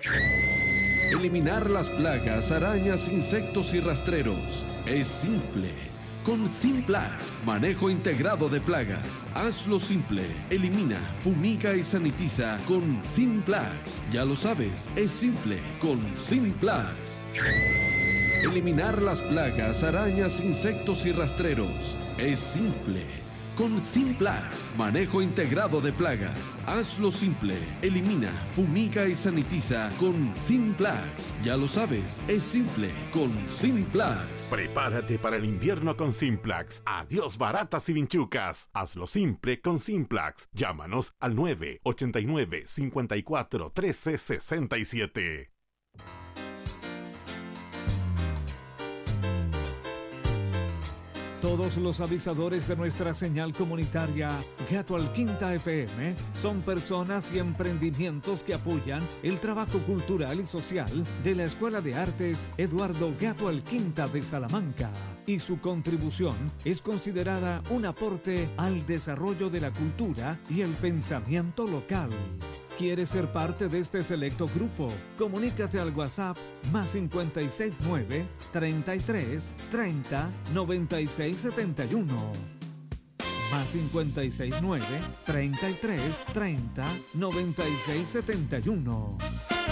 Eliminar las plagas, arañas, insectos y rastreros es simple. Con Simplax, manejo integrado de plagas. Hazlo simple. Elimina, fumiga y sanitiza con Simplax. Ya lo sabes, es simple con Simplax. Eliminar las plagas, arañas, insectos y rastreros es simple. Con Simplax, manejo integrado de plagas. Hazlo simple. Elimina, fumiga y sanitiza con Simplax. Ya lo sabes, es simple con Simplax. Prepárate para el invierno con Simplax. Adiós baratas y vinchucas. Hazlo simple con Simplax. Llámanos al 989-54-1367. Todos los avisadores de nuestra señal comunitaria Gato al Quinta FM son personas y emprendimientos que apoyan el trabajo cultural y social de la Escuela de Artes Eduardo Gato al Quinta de Salamanca, y su contribución es considerada un aporte al desarrollo de la cultura y el pensamiento local. ¿Quieres ser parte de este selecto grupo? Comunícate al WhatsApp +569 33 30 96 71. +569 33 30 96 71.